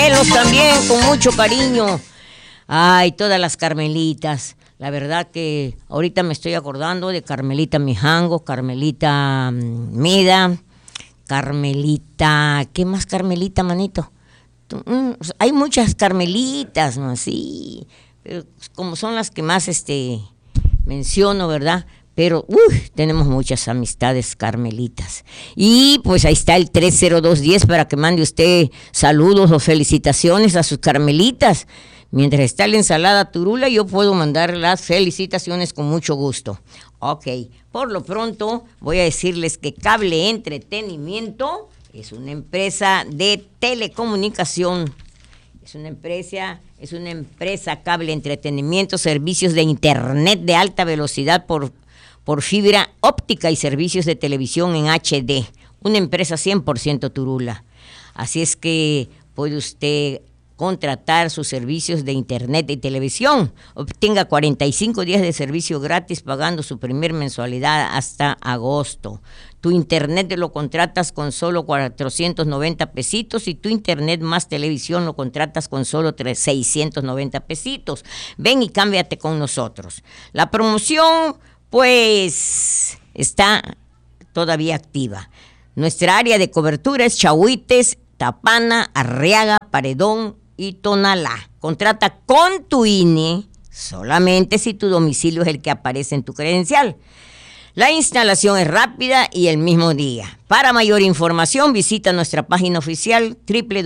Carmelos también, con mucho cariño. Ay, todas las Carmelitas. La verdad que ahorita me estoy acordando de Carmelita Mijango, Carmelita Meda, Carmelita... ¿Qué más Carmelita, manito? Hay muchas Carmelitas, ¿no? Sí, pero como son las que más menciono, ¿verdad? Pero tenemos muchas amistades carmelitas. Y pues ahí está el 30210 para que mande usted saludos o felicitaciones a sus carmelitas. Mientras está la ensalada turula, yo puedo mandar las felicitaciones con mucho gusto. Ok, por lo pronto voy a decirles que Cable Entretenimiento es una empresa de telecomunicación. Es una empresa Cable Entretenimiento, servicios de internet de alta velocidad por fibra óptica y servicios de televisión en HD. Una empresa 100% turula. Así es que puede usted contratar sus servicios de internet y televisión. Obtenga 45 días de servicio gratis pagando su primer mensualidad hasta agosto. Tu internet lo contratas con solo 490 pesitos y tu internet más televisión lo contratas con solo 690 pesitos. Ven y cámbiate con nosotros. La promoción pues está todavía activa. Nuestra área de cobertura es Chahuites, Tapana, Arriaga, Paredón y Tonalá. Contrata con tu INE solamente si tu domicilio es el que aparece en tu credencial. La instalación es rápida y el mismo día. Para mayor información visita nuestra página oficial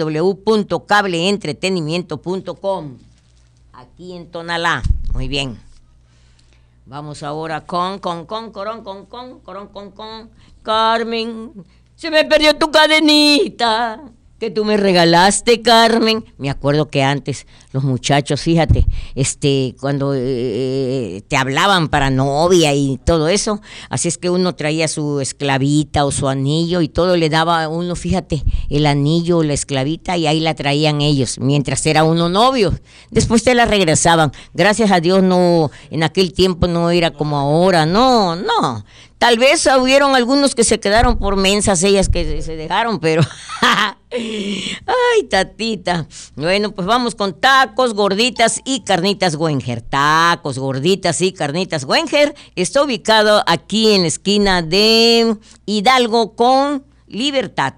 www.cableentretenimiento.com. Aquí en Tonalá. Muy bien. Vamos ahora con Carmen, se me perdió tu cadenita que tú me regalaste, Carmen. Me acuerdo que antes los muchachos, fíjate, cuando te hablaban para novia y todo eso, así es que uno traía su esclavita o su anillo y todo le daba a uno, fíjate, el anillo o la esclavita y ahí la traían ellos, mientras era uno novio. Después te la regresaban. Gracias a Dios no, en aquel tiempo no era como ahora, no. Tal vez hubieron algunos que se quedaron por mensas ellas que se dejaron, pero... Ay, tatita. Bueno, pues vamos con tacos, gorditas y carnitas Wenger. Tacos, gorditas y carnitas Wenger. Está ubicado aquí en la esquina de Hidalgo con Libertad.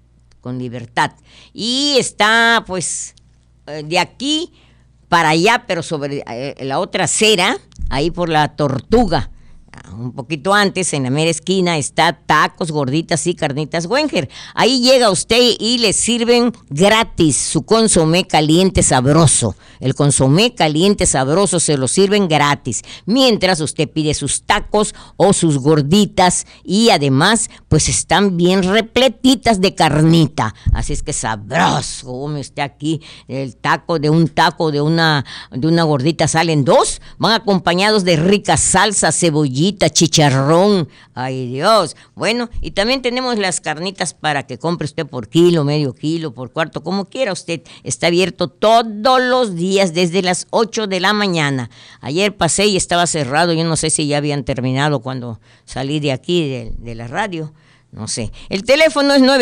Y está, pues, de aquí para allá, pero sobre la otra acera, ahí por la Tortuga. Un poquito antes, en la mera esquina, está tacos, gorditas y carnitas Wenger. Ahí llega usted y le sirven gratis su consomé caliente sabroso. El consomé caliente sabroso se lo sirven gratis, mientras usted pide sus tacos o sus gorditas y además, pues están bien repletitas de carnita. Así es que sabroso, come usted aquí el taco de una gordita, salen dos, van acompañados de rica salsa, cebollita, chicharrón, ay Dios. Bueno, y también tenemos las carnitas para que compre usted por kilo, medio kilo, por cuarto, como quiera usted. Está abierto todos los días desde las 8 de la mañana. Ayer pasé y estaba cerrado, yo no sé si ya habían terminado cuando salí de aquí, de la radio. No sé. El teléfono es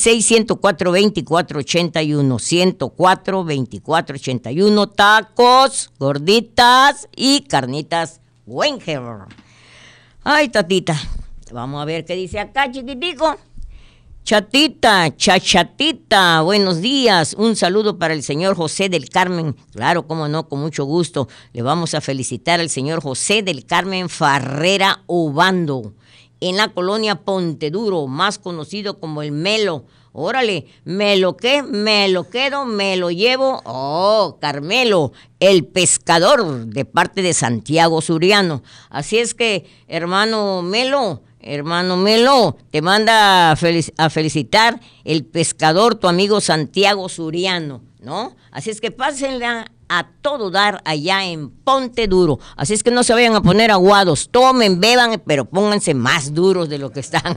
966-104-2481. 104-2481. Tacos, gorditas y carnitas Wenger. Ay, tatita. Vamos a ver qué dice acá, chiquitico. Chatita, buenos días. Un saludo para el señor José del Carmen. Claro, cómo no, con mucho gusto. Le vamos a felicitar al señor José del Carmen Farrera Obando, en la colonia Ponteduro, más conocido como el Melo. Órale, me lo quedo, me lo llevo. Oh, Carmelo, el pescador, de parte de Santiago Suriano. Así es que, hermano Melo, te manda a felicitar el pescador, tu amigo Santiago Suriano, ¿no? Así es que pásenla a todo dar allá en Ponte Duro. Así es que no se vayan a poner aguados, tomen, beban, pero pónganse más duros de lo que están.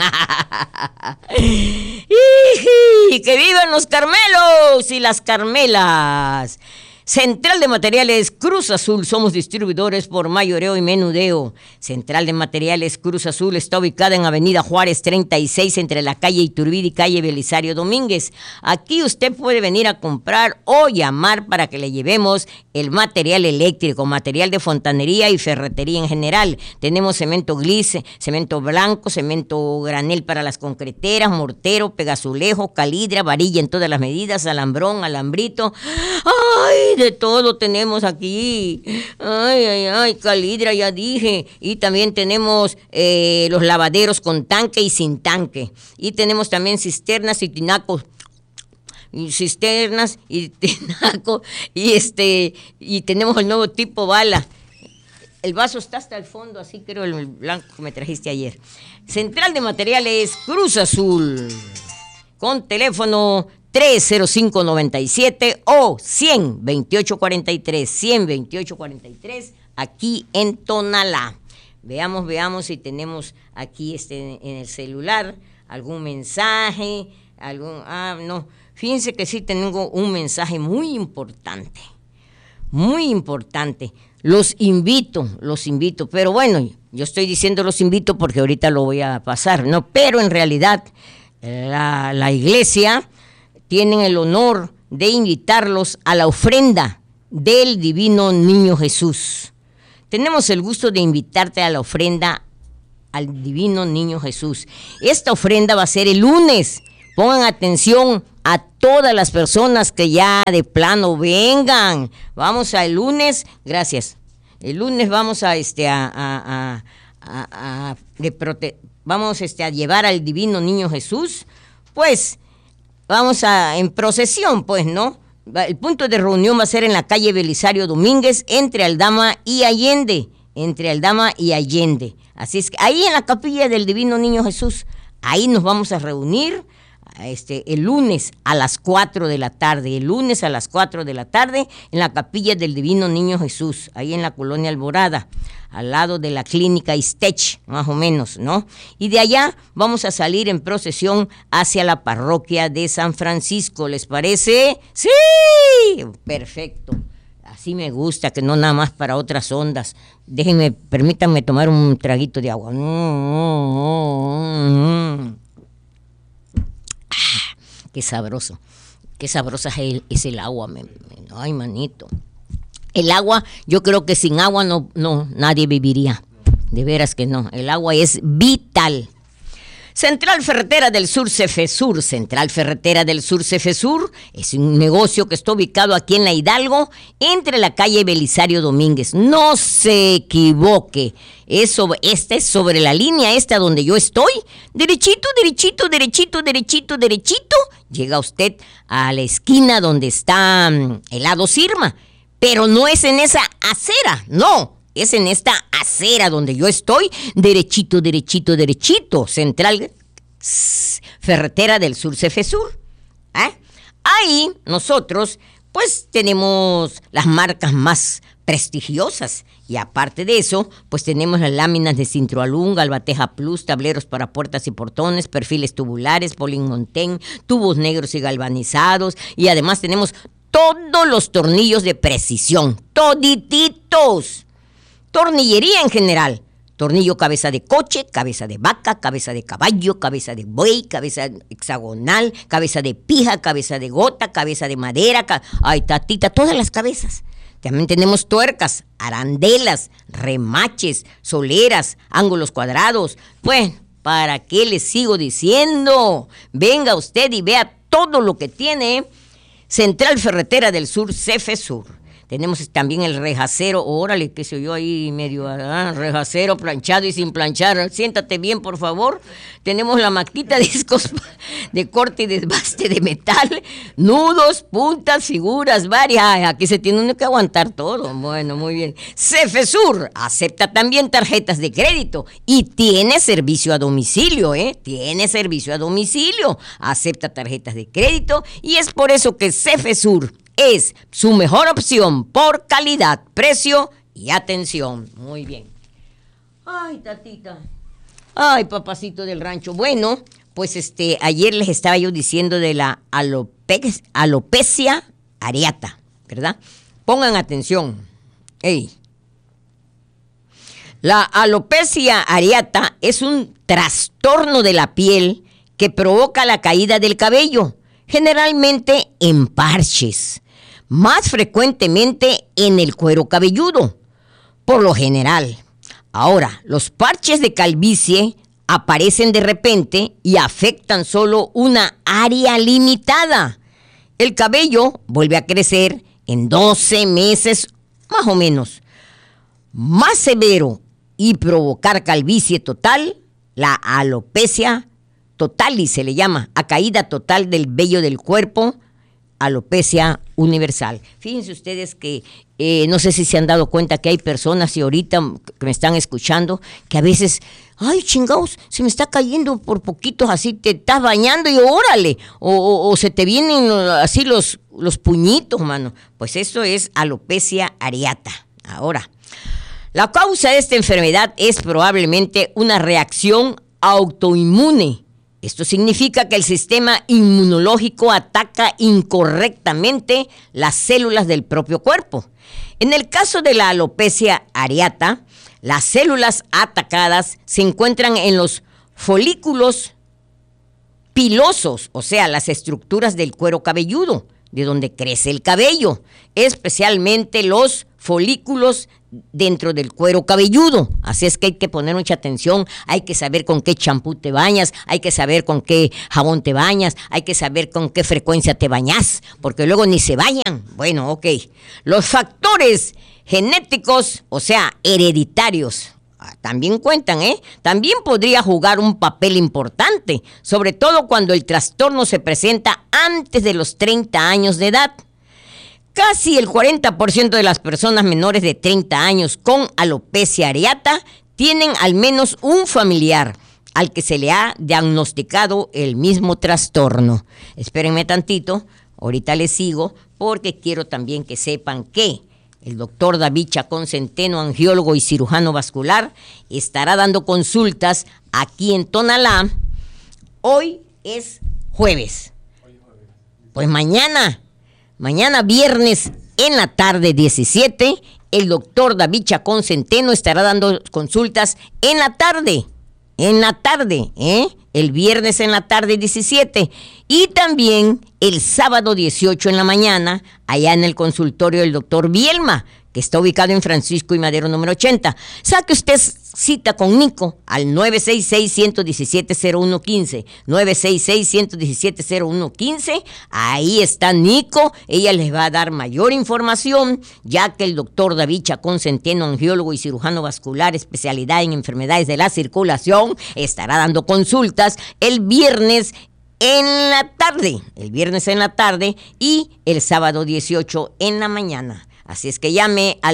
¡Y que vivan los Carmelos y las Carmelas! Central de Materiales Cruz Azul, somos distribuidores por mayoreo y menudeo. Central de Materiales Cruz Azul está ubicada en Avenida Juárez 36, entre la calle Iturbide y calle Belisario Domínguez. Aquí usted puede venir a comprar o llamar para que le llevemos el material eléctrico, material de fontanería y ferretería en general. Tenemos cemento glis, cemento blanco, cemento granel para las concreteras, mortero, pegazulejo, calidra, varilla en todas las medidas, alambrón, alambrito. ¡Ay! De todo tenemos aquí. Ay, calidra, ya dije. Y también tenemos los lavaderos con tanque y sin tanque. Y tenemos también cisternas y tinacos. Y cisternas y tinacos. Y tenemos el nuevo tipo bala. El vaso está hasta el fondo, así creo, el blanco que me trajiste ayer. Central de Materiales Cruz Azul. Con teléfono 305-97 o 100-2843, aquí en Tonalá. Veamos si tenemos aquí en el celular algún mensaje, no. Fíjense que sí tengo un mensaje muy importante. Los invito, pero bueno, yo estoy diciendo los invito porque ahorita lo voy a pasar, ¿no? Pero en realidad la iglesia tienen el honor de invitarlos a la ofrenda del Divino Niño Jesús. Tenemos el gusto de invitarte a la ofrenda al Divino Niño Jesús. Esta ofrenda va a ser el lunes. Pongan atención a todas las personas que ya de plano vengan. Vamos el lunes, gracias. El lunes vamos a llevar al Divino Niño Jesús, pues. Vamos en procesión, pues, ¿no? El punto de reunión va a ser en la calle Belisario Domínguez, entre Aldama y Allende. Así es que ahí en la capilla del Divino Niño Jesús, ahí nos vamos a reunir el lunes a las 4 de la tarde. En la capilla del Divino Niño Jesús, ahí en la colonia Alborada, al lado de la clínica Istech, más o menos, ¿no? Y de allá vamos a salir en procesión hacia la parroquia de San Francisco, ¿les parece? ¡Sí! Perfecto. Así me gusta, que no nada más para otras ondas. Permítanme tomar un traguito de agua. Qué sabroso, qué sabrosa es el agua, ay, manito. El agua, yo creo que sin agua no nadie viviría, de veras que no, el agua es vital. Central Ferretera del Sur Cefesur es un negocio que está ubicado aquí en la Hidalgo, entre la calle Belisario Domínguez. No se equivoque, esta es sobre la línea donde yo estoy. Derechito. Llega usted a la esquina donde está Helado Sirma, pero no es en esa acera, no. Es en esta acera donde yo estoy, derechito. Central Ferretera del Sur Cefesur. Ahí nosotros pues tenemos las marcas más prestigiosas, y aparte de eso pues tenemos las láminas de Cintroalum, Galvateja Plus, tableros para puertas y portones, perfiles tubulares, Polinmontén, tubos negros y galvanizados, y además tenemos todos los tornillos de precisión, todititos. Tornillería en general, tornillo cabeza de coche, cabeza de vaca, cabeza de caballo, cabeza de buey, cabeza hexagonal, cabeza de pija, cabeza de gota, cabeza de madera, todas las cabezas. También tenemos tuercas, arandelas, remaches, soleras, ángulos cuadrados. Bueno, ¿para qué les sigo diciendo? Venga usted y vea todo lo que tiene Central Ferretera del Sur Cefesur. Tenemos también el rejacero, órale, que se oyó ahí medio, rejacero planchado y sin planchar. Siéntate bien, por favor. Tenemos la maquita discos de corte y desbaste de metal, nudos, puntas, figuras varias. Aquí se tiene uno que aguantar todo. Bueno, muy bien. Cefesur acepta también tarjetas de crédito y tiene servicio a domicilio, Acepta tarjetas de crédito, y es por eso que Cefesur es su mejor opción por calidad, precio y atención. Muy bien. Ay, tatita. Ay, papacito del rancho. Bueno, pues ayer les estaba yo diciendo de la alopecia areata, ¿verdad? Pongan atención. Ey. La alopecia areata es un trastorno de la piel que provoca la caída del cabello, generalmente en parches, más frecuentemente en el cuero cabelludo, por lo general. Ahora, los parches de calvicie aparecen de repente y afectan solo una área limitada. El cabello vuelve a crecer en 12 meses más o menos. Más severo y provocar calvicie total, la alopecia total, y se le llama a caída total del vello del cuerpo, alopecia universal. Fíjense ustedes que no sé si se han dado cuenta que hay personas, y ahorita que me están escuchando, que a veces, ay, chingados, se me está cayendo por poquitos, así te estás bañando y órale, o se te vienen así los puñitos, mano. Pues eso es alopecia areata. Ahora, la causa de esta enfermedad es probablemente una reacción autoinmune. Esto significa que el sistema inmunológico ataca incorrectamente las células del propio cuerpo. En el caso de la alopecia areata, las células atacadas se encuentran en los folículos pilosos, o sea, las estructuras del cuero cabelludo, de donde crece el cabello, especialmente los folículos dentro del cuero cabelludo. Así es que hay que poner mucha atención, hay que saber con qué champú te bañas, hay que saber con qué jabón te bañas, hay que saber con qué frecuencia te bañas, porque luego ni se bañan. Bueno, ok. Los factores genéticos, o sea, hereditarios, también cuentan, También podría jugar un papel importante, sobre todo cuando el trastorno se presenta antes de los 30 años de edad. Casi el 40% de las personas menores de 30 años con alopecia areata tienen al menos un familiar al que se le ha diagnosticado el mismo trastorno. Espérenme tantito, ahorita les sigo, porque quiero también que sepan que el doctor David Chacón Centeno, angiólogo y cirujano vascular, estará dando consultas aquí en Tonalá. Hoy es jueves. Pues mañana viernes en la tarde 17, el doctor David Chacón Centeno estará dando consultas en la tarde, el viernes en la tarde 17, y también el sábado 18 en la mañana, allá en el consultorio del doctor Bielma, que está ubicado en Francisco y Madero número 80. Saque usted cita con Nico al 966-117-0115, 966-117-0115, ahí está Nico, ella les va a dar mayor información, ya que el doctor David Chacón Centeno, angiólogo y cirujano vascular, especialidad en enfermedades de la circulación, estará dando consultas el viernes en la tarde y el sábado 18 en la mañana. Así es que llame al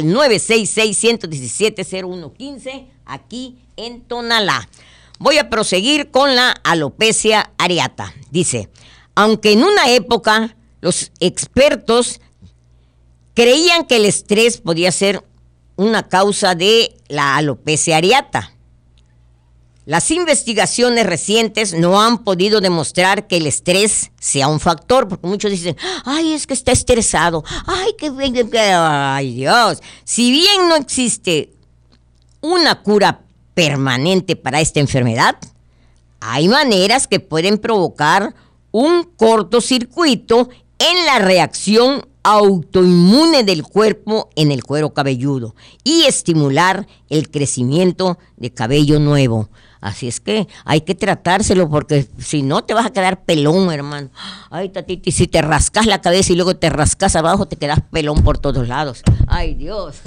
966-117-0115 aquí en Tonalá. Voy a proseguir con la alopecia areata. Dice, aunque en una época los expertos creían que el estrés podía ser una causa de la alopecia areata, las investigaciones recientes no han podido demostrar que el estrés sea un factor, porque muchos dicen, ay, es que está estresado, ay, ay, Dios. Si bien no existe una cura permanente para esta enfermedad, hay maneras que pueden provocar un cortocircuito en la reacción autoinmune del cuerpo en el cuero cabelludo y estimular el crecimiento de cabello nuevo. Así es que hay que tratárselo, porque si no te vas a quedar pelón, hermano. Ay, tatita, y si te rascas la cabeza y luego te rascas abajo, te quedas pelón por todos lados. Ay, Dios.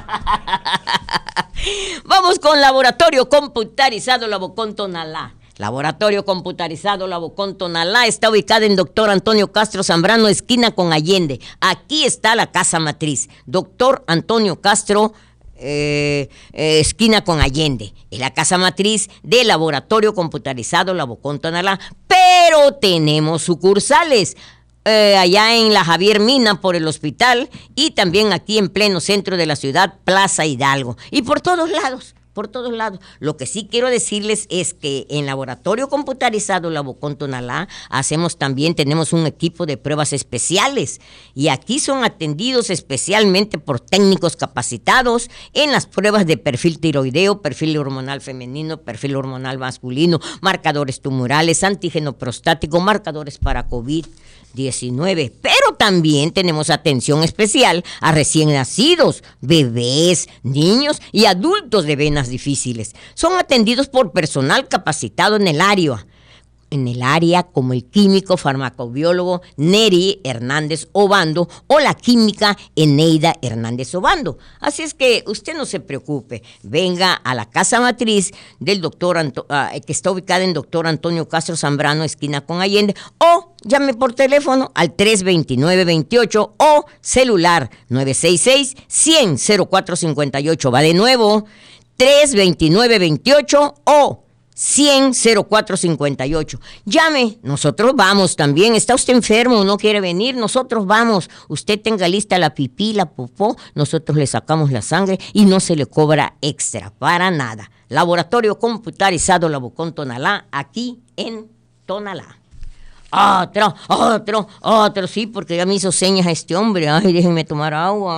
Vamos con Laboratorio Computarizado Labocón Tonalá. Laboratorio Computarizado Labocón Tonalá está ubicada en Doctor Antonio Castro Zambrano, esquina con Allende. Aquí está la casa matriz. Doctor Antonio Castro, esquina con Allende. Es la casa matriz del Laboratorio Computarizado Labocón Tonalá. Pero tenemos sucursales. Allá en la Javier Mina por el hospital y también aquí en pleno centro de la ciudad, Plaza Hidalgo. Y por todos lados. por todos lados. Lo que sí quiero decirles es que en Laboratorio Computarizado Labocón Tonalá tenemos un equipo de pruebas especiales y aquí son atendidos especialmente por técnicos capacitados en las pruebas de perfil tiroideo, perfil hormonal femenino, perfil hormonal masculino, marcadores tumorales, antígeno prostático, marcadores para COVID-19, pero también tenemos atención especial a recién nacidos, bebés, niños y adultos de venas difíciles. Son atendidos por personal capacitado en el área como el químico farmacobiólogo Neri Hernández Obando o la química Eneida Hernández Obando. Así es que usted no se preocupe, venga a la casa matriz del doctor que está ubicada en Doctor Antonio Castro Zambrano, esquina con Allende, o llame por teléfono al 329-28 o celular 966-100-0458. Va de nuevo, 329-28 o 100-0458. Llame, nosotros vamos también. ¿Está usted enfermo, no quiere venir? Nosotros vamos. Usted tenga lista la pipí, la popó, nosotros le sacamos la sangre y no se le cobra extra, para nada. Laboratorio Computarizado Labocón Tonalá, aquí en Tonalá. Otro, sí, porque ya me hizo señas a este hombre. Ay, déjenme tomar agua.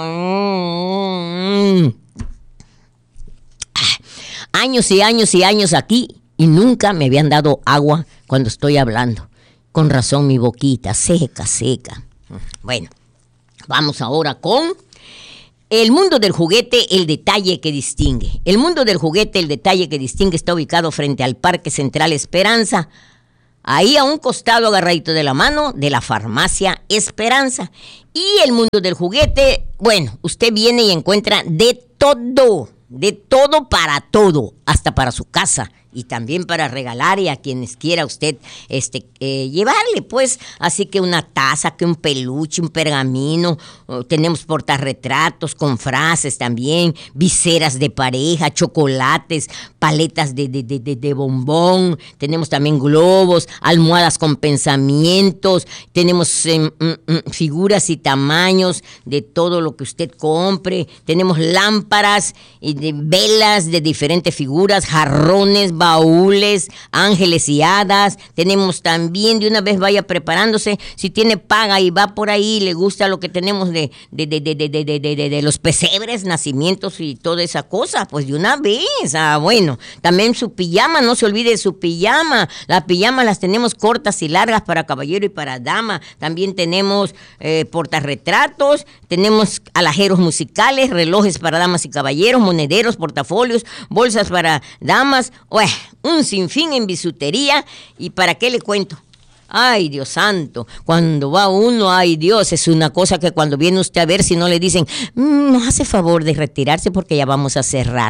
Años y años y años aquí y nunca me habían dado agua cuando estoy hablando. Con razón mi boquita, seca. Bueno, vamos ahora con el mundo del juguete, el detalle que distingue. El mundo del juguete, el detalle que distingue está ubicado frente al Parque Central Esperanza. Ahí a un costado agarradito de la mano de la farmacia Esperanza. Y el mundo del juguete, bueno, usted viene y encuentra de todo para todo, hasta para su casa y también para regalar y a quienes quiera usted llevarle, pues. Así que una taza, que un peluche, un pergamino, tenemos portarretratos con frases también, viseras de pareja, chocolates, paletas de bombón, tenemos también globos, almohadas con pensamientos, tenemos figuras y tamaños de todo lo que usted compre, tenemos lámparas y de velas de diferentes figuras, jarrones, baúles, ángeles y hadas. Tenemos también, de una vez vaya preparándose, si tiene paga y va por ahí, le gusta lo que tenemos de los pesebres, nacimientos y toda esa cosa, pues de una vez. Bueno, también su pijama, no se olvide de su pijama. Las pijamas las tenemos cortas y largas para caballero y para dama. También tenemos portarretratos, tenemos alajeros musicales, relojes para damas y caballeros, monederos, portafolios, bolsas para damas, un sinfín en bisutería. ¿Y para qué le cuento? Ay, Dios santo, cuando va uno, ay Dios, es una cosa que cuando viene usted a ver, si no le dicen, nos hace favor de retirarse porque ya vamos a cerrar.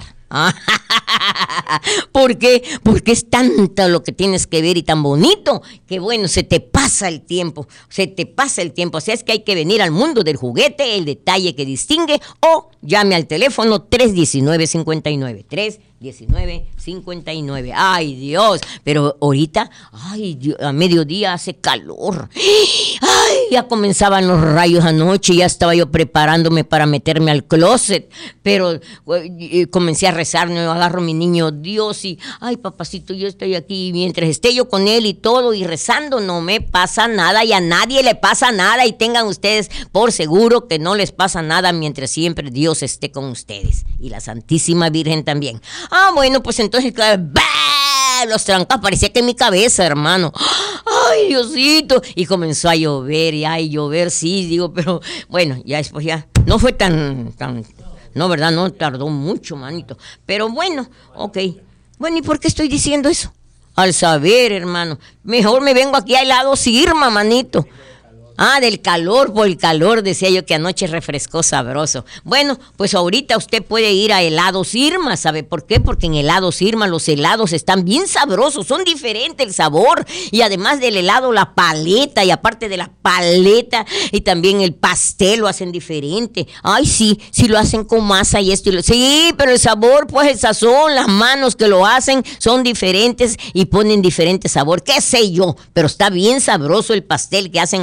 ¿Por qué? Porque es tanto lo que tienes que ver y tan bonito que bueno, se te pasa el tiempo. O sea, es que hay que venir al mundo del juguete, el detalle que distingue, o llame al teléfono 319-59, 319-59. Ay, Dios, pero ahorita, ay, Dios, a mediodía hace calor. Ay, ya comenzaban los rayos anoche, ya estaba yo preparándome para meterme al closet, pero comencé a rezar, no agarro a mi niño Dios y, ay, papacito, yo estoy aquí, y mientras esté yo con él y todo y rezando, no me pasa nada y a nadie le pasa nada, y tengan ustedes por seguro que no les pasa nada mientras siempre Dios esté con ustedes y la Santísima Virgen también. Bueno, pues entonces, claro, los trancas, parecía que en mi cabeza, hermano. Ay, Diosito. Y comenzó a llover, sí, digo, pero bueno, ya después ya no fue tan, no, ¿verdad? No tardó mucho, manito. Pero bueno, ok. Bueno, ¿y por qué estoy diciendo eso? Al saber, hermano, mejor me vengo aquí a helados Irma, manito. Del calor, por el calor, decía yo que anoche refrescó sabroso. Bueno, pues ahorita usted puede ir a helados Irma, ¿sabe por qué? Porque en helados Irma los helados están bien sabrosos, son diferentes el sabor, y además del helado la paleta, y aparte de la paleta y también el pastel lo hacen diferente. Ay, sí lo hacen con masa y esto, sí, pero el sabor, pues el sazón, las manos que lo hacen son diferentes y ponen diferente sabor, qué sé yo, pero está bien sabroso el pastel que hacen aquí en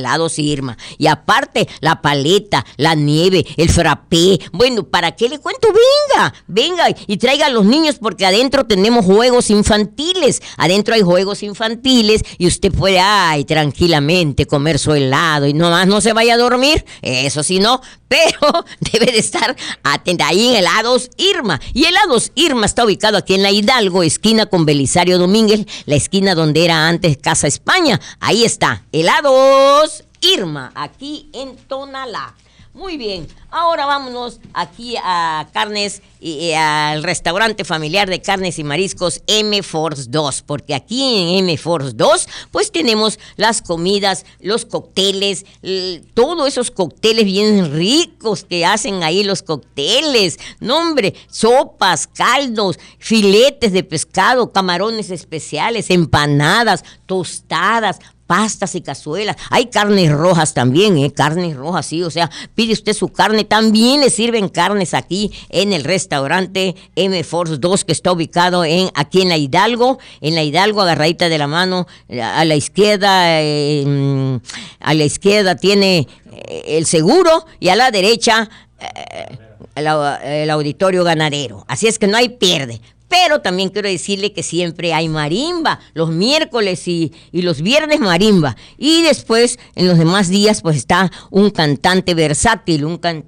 helados Irma. Y aparte, la paleta, la nieve, el frappé. Bueno, ¿para qué le cuento? Venga y traiga a los niños porque adentro tenemos juegos infantiles. Adentro hay juegos infantiles y usted puede, tranquilamente comer su helado y nomás no se vaya a dormir. Eso sí no, pero debe de estar atenta ahí en Helados Irma. Y Helados Irma está ubicado aquí en la Hidalgo, esquina con Belisario Domínguez, la esquina donde era antes Casa España. Ahí está, Helados Irma, aquí en Tonalá. Muy bien, ahora vámonos aquí a carnes y al restaurante familiar de carnes y mariscos M Force 2, porque aquí en M Force 2 pues tenemos las comidas, los cócteles, todos esos cócteles bien ricos que hacen ahí los cócteles, no hombre, sopas, caldos, filetes de pescado, camarones especiales, empanadas, tostadas, pastas y cazuelas. Hay carnes rojas también, carnes rojas, sí, o sea, pide usted su carne, también le sirven carnes aquí en el restaurante M Force 2 que está ubicado aquí en la Hidalgo, agarradita de la mano, a la izquierda tiene el seguro y a la derecha el auditorio ganadero, así es que no hay pierde. Pero también quiero decirle que siempre hay marimba, los miércoles y los viernes marimba. Y después, en los demás días, pues está un cantante versátil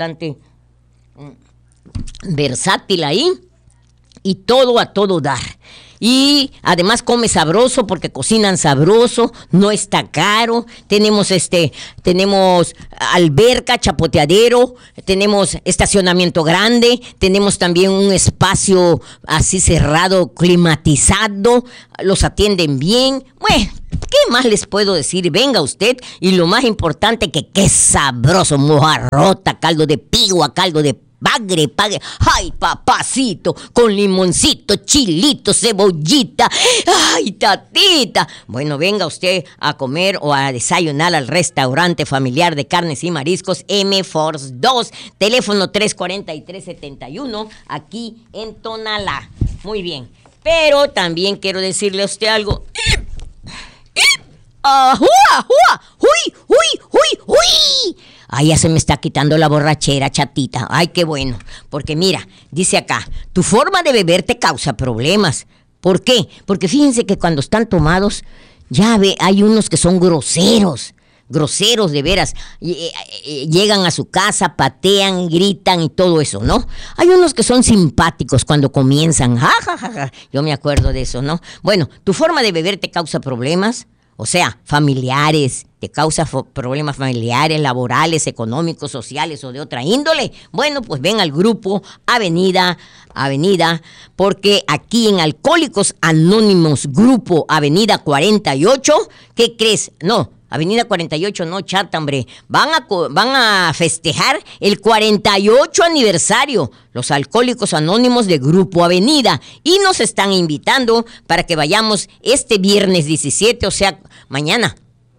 ahí. Y todo a todo dar. Y además come sabroso porque cocinan sabroso, no está caro. Tenemos alberca, chapoteadero, tenemos estacionamiento grande, tenemos también un espacio así cerrado, climatizado, los atienden bien. Bueno, ¿qué más les puedo decir? Venga usted y lo más importante que qué sabroso, mojarrota, caldo de pigua, caldo de bagre, ay papacito, con limoncito, chilito, cebollita, ay tatita. Bueno, venga usted a comer o a desayunar al restaurante familiar de carnes y mariscos M Force 2, teléfono 343-71, aquí en Tonalá. Muy bien, pero también quiero decirle a usted algo. ¡Uy! Ay, ya se me está quitando la borrachera, chatita. Ay, qué bueno. Porque mira, dice acá, tu forma de beber te causa problemas. ¿Por qué? Porque fíjense que cuando están tomados, hay unos que son groseros de veras. Llegan a su casa, patean, gritan y todo eso, ¿no? Hay unos que son simpáticos cuando comienzan. Yo me acuerdo de eso, ¿no? Bueno, tu forma de beber te causa problemas. O sea, familiares, te causa problemas familiares, laborales, económicos, sociales o de otra índole. Bueno, pues ven al grupo Avenida, porque aquí en Alcohólicos Anónimos, Grupo Avenida 48, ¿qué crees? No, Avenida 48, no, chata, hombre. Van a festejar el 48 aniversario, los Alcohólicos Anónimos de Grupo Avenida. Y nos están invitando para que vayamos este viernes 17, o sea, mañana,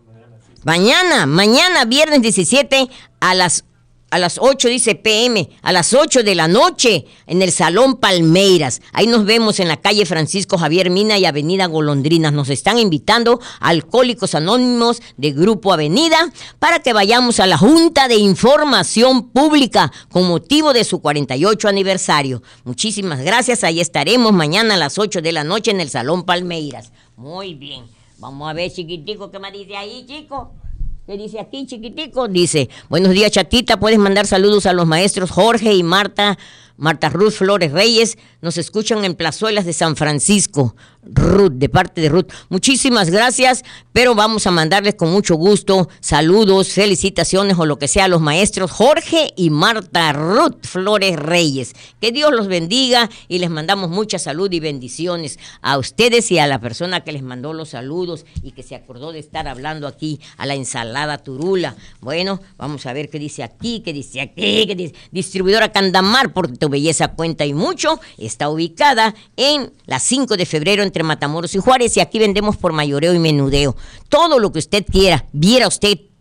viernes 17 a las 8, dice PM, a las 8 de la noche, en el Salón Palmeiras. Ahí nos vemos en la calle Francisco Javier Mina y Avenida Golondrinas. Nos están invitando Alcohólicos Anónimos de Grupo Avenida para que vayamos a la Junta de Información Pública con motivo de su 48 aniversario. Muchísimas gracias, ahí estaremos mañana a las 8 de la noche en el Salón Palmeiras. Muy bien, vamos a ver, chiquitico, ¿qué me dice ahí, chico? ¿Qué dice aquí, chiquitico? Dice, buenos días, chatita, puedes mandar saludos a los maestros Jorge y Marta Ruth Flores Reyes, nos escuchan en Plazuelas de San Francisco. Ruth, de parte de Ruth, muchísimas gracias, pero vamos a mandarles con mucho gusto saludos, felicitaciones o lo que sea a los maestros Jorge y Marta Ruth Flores Reyes. Que Dios los bendiga y les mandamos mucha salud y bendiciones a ustedes y a la persona que les mandó los saludos y que se acordó de estar hablando aquí a la ensalada Turula. Bueno, vamos a ver qué dice aquí, qué dice Distribuidora Candamar, por tu belleza cuenta y mucho, está ubicada en la 5 de febrero entre Matamoros y Juárez, y aquí vendemos por mayoreo y menudeo. Todo lo que usted quiera, viera usted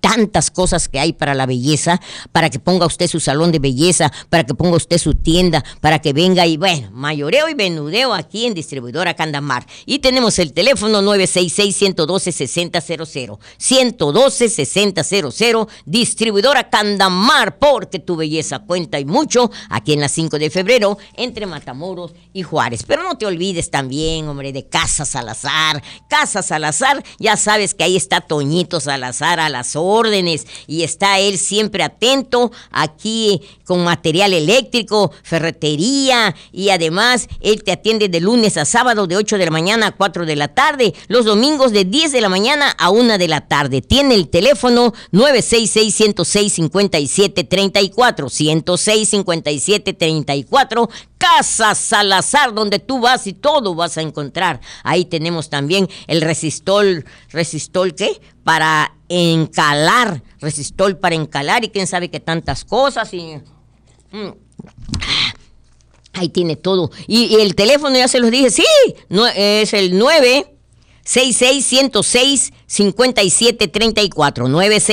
tantas cosas que hay para la belleza, para que ponga usted su salón de belleza, para que ponga usted su tienda, para que venga y bueno, mayoreo y menudeo aquí en Distribuidora Candamar. Y tenemos el teléfono 966-112-6000, 112-6000, Distribuidora Candamar, porque tu belleza cuenta y mucho, aquí en la 5 de febrero, entre Matamoros y Juárez. Pero no te olvides también, hombre, de Casa Salazar. Casa Salazar, ya sabes que ahí está Toñito Salazar a las órdenes y está él siempre atento aquí con material eléctrico, ferretería y además él te atiende de lunes a sábado de 8 de la mañana a 4 de la tarde, los domingos de 10 de la mañana a 1 de la tarde. Tiene el teléfono 966-106-5734, 106-5734, Casa Salazar, donde tú vas y todo vas a encontrar. Ahí tenemos también el resistol, ¿qué? Para encalar, resistol para encalar y quién sabe qué tantas cosas y... Ahí tiene todo. Y el teléfono ya se los dije, sí, no, es el 966-106-5734,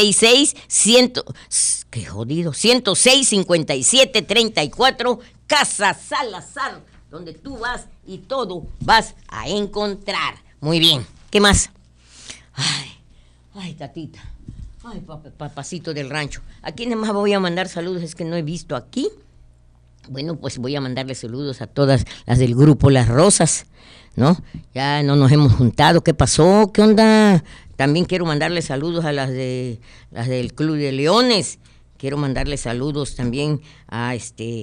106-5734, Casa Salazar, donde tú vas y todo vas a encontrar. Muy bien, ¿qué más? Ay, tatita, ay, papacito del rancho. ¿A quiénes más voy a mandar saludos? Es que no he visto aquí. Bueno, pues voy a mandarle saludos a todas las del grupo Las Rosas, ¿no? Ya no nos hemos juntado. ¿Qué pasó? ¿Qué onda? También quiero mandarle saludos a las del Club de Leones. Quiero mandarle saludos también a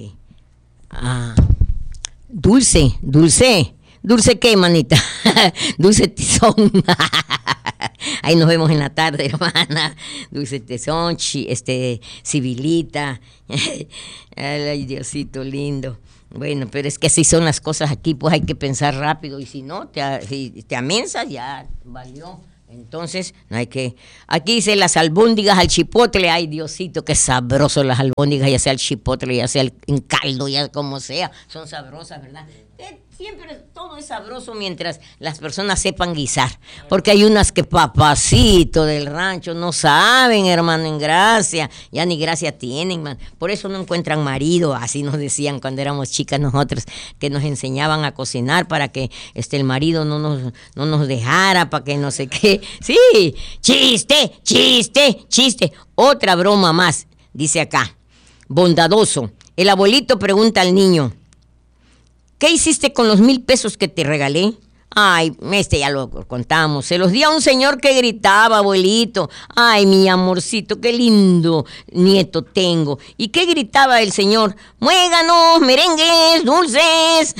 Dulce, ¿qué, manita? Dulce Tizón. Ahí nos vemos en la tarde, hermana. Dulce Tizón, Civilita. Ay, Diosito lindo. Bueno, pero es que así son las cosas aquí, pues hay que pensar rápido y si no, si te amensas, ya valió. Entonces, no hay que... Aquí dice las albóndigas al chipotle. Ay, Diosito, qué sabroso las albóndigas, ya sea el chipotle, ya sea en caldo, ya como sea. Son sabrosas, ¿verdad? Siempre todo es sabroso mientras las personas sepan guisar. Porque hay unas que papacito del rancho no saben, hermano, en gracia. Ya ni gracia tienen, man. Por eso no encuentran marido. Así nos decían cuando éramos chicas nosotros, que nos enseñaban a cocinar para que el marido no nos dejara, para que no sé qué. Sí, chiste. Otra broma más, dice acá. Bondadoso. El abuelito pregunta al niño: ¿qué hiciste con los 1,000 pesos que te regalé? Ay, ya lo contamos. Se los di a un señor que gritaba, abuelito. Ay, mi amorcito, qué lindo nieto tengo. ¿Y qué gritaba el señor? Muéganos, merengues, dulces.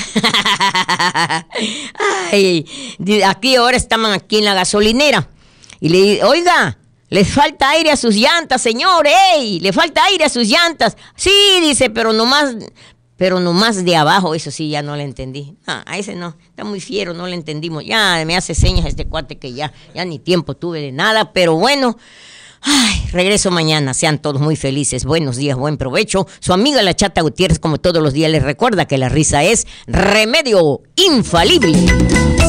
Ay, aquí ahora estaban aquí en la gasolinera. Y le dije, oiga, les falta aire a sus llantas, señor. ¡Ey! Le falta aire a sus llantas. Sí, dice, pero nomás de abajo, eso sí, ya no le entendí. A ese no, está muy fiero, no le entendimos. Ya me hace señas este cuate que ya ni tiempo tuve de nada, pero bueno. Ay, regreso mañana, sean todos muy felices, buenos días, buen provecho. Su amiga la Chata Gutiérrez, como todos los días, les recuerda que la risa es remedio infalible.